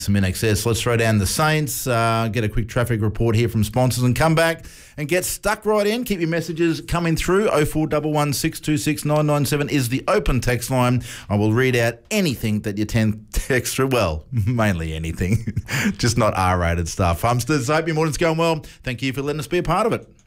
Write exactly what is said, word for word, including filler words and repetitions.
Some in excess. Let's throw down the Saints, uh, get a quick traffic report here from sponsors and come back and get stuck right in. Keep your messages coming through. oh four one one, six two six, nine nine seven is the open text line. I will read out anything that you ten text through. Well, mainly anything, just not R-rated stuff. I'm still, I hope your morning's going well. Thank you for letting us be a part of it.